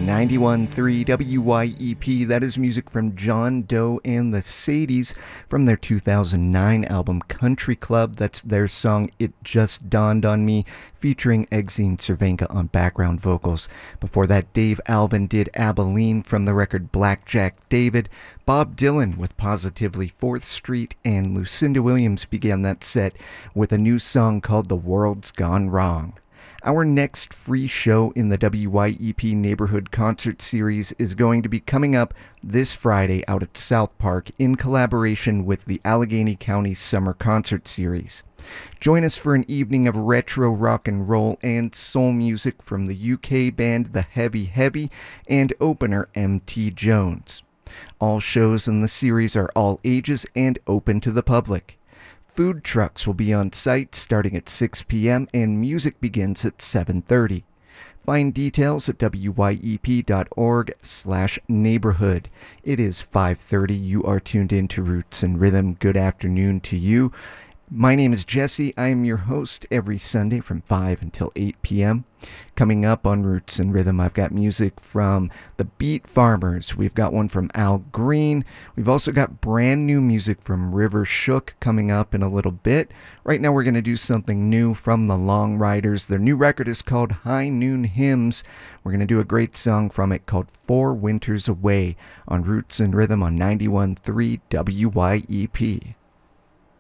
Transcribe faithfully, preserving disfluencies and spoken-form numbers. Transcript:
ninety-one point three W Y E P. That is music from John Doe and the Sadies from their two thousand nine album Country Club. That's their song It Just Dawned on Me, featuring Exene Cervenka on background vocals. Before that, Dave Alvin did Abilene from the record Blackjack David. Bob Dylan with Positively fourth Street, and Lucinda Williams began that set with a new song called The World's Gone Wrong. Our next free show in the W Y E P Neighborhood Concert Series is going to be coming up this Friday out at South Park in collaboration with the Allegheny County Summer Concert Series. Join us for an evening of retro rock and roll and soul music from the U K band The Heavy Heavy and opener M T Jones. All shows in the series are all ages and open to the public. Food trucks will be on site starting at six p.m. and music begins at seven thirty. Find details at wyep.org slash neighborhood. It is five thirty. You are tuned in to Roots and Rhythm. Good afternoon to you. My name is Jesse. I am your host every Sunday from five until eight p.m. Coming up on Roots and Rhythm, I've got music from the Beat Farmers. We've got one from Al Green. We've also got brand new music from River Shook coming up in a little bit. Right now we're going to do something new from the Long Riders. Their new record is called High Noon Hymns. We're going to do a great song from it called Four Winters Away on Roots and Rhythm on ninety-one point three W Y E P.